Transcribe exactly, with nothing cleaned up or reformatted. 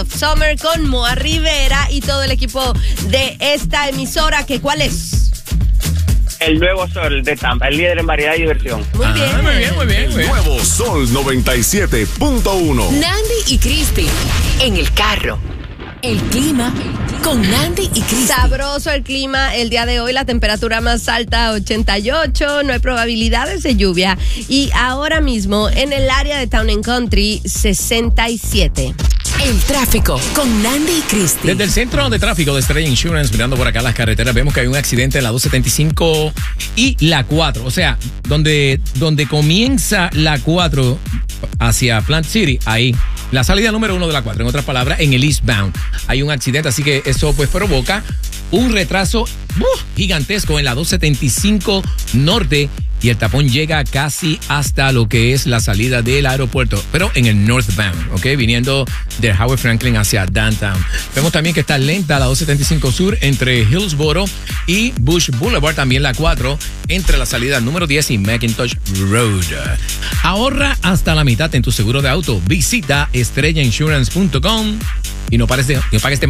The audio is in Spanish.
of Summer con Moa Rivera y todo el equipo de esta emisora. ¿Que cuál es? El nuevo Sol de Tampa, el líder en variedad y diversión. Muy ah, bien. Muy bien, muy bien. El nuevo Sol noventa y siete punto uno. Nandi y Cristi en el carro. El clima con Nandi y Cristi. Sabroso el clima el día de hoy, la temperatura más alta ochenta y ocho, no hay probabilidades de lluvia y ahora mismo en el área de Town and Country sesenta y siete. El tráfico con Nandi y Cristi. Desde el centro de tráfico de Estrella Insurance, mirando por acá las carreteras, vemos que hay un accidente en la dos setenta y cinco y la cuatro. O sea, donde, donde comienza la cuatro hacia Plant City, ahí. La salida número uno de la cuatro, en otras palabras, en el eastbound. Hay un accidente, así que eso pues provoca un retraso uh, gigantesco en la dos setenta y cinco norte y el tapón llega casi hasta lo que es la salida del aeropuerto, pero en el northbound, ¿ok? Viniendo de Howard Franklin hacia downtown. Vemos también que está lenta la dos setenta y cinco sur entre Hillsboro y Bush Boulevard, también la cuatro, entre la salida número diez y McIntosh Road. Ahorra hasta la mitad en tu seguro de auto. Visita estrella insurance punto com y no pagues de, no pagues de